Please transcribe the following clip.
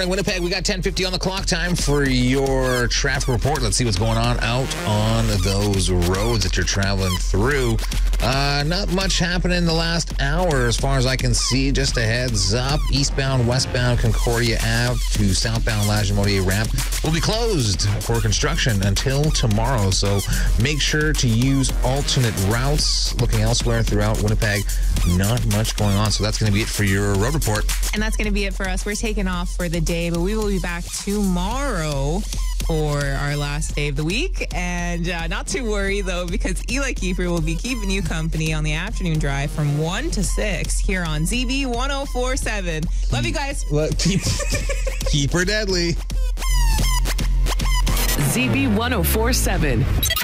Winnipeg, we got 10:50 on the clock. Time for your traffic report. Let's see what's going on out on those roads that you're traveling through. Not much happening in the last hour as far as I can see. Just a heads up, eastbound, westbound Concordia Ave to southbound Lagimodier ramp will be closed for construction until tomorrow. So make sure to use alternate routes. Looking elsewhere throughout Winnipeg, not much going on. So that's going to be it for your road report. And that's going to be it for us. We're taking off for the day, but we will be back tomorrow for our last day of the week. And not to worry, though, because Eli Kiefer will be keeping you company on the afternoon drive from 1 to 6 here on ZB 104.7. Love you guys. Keep her deadly. ZB 104.7.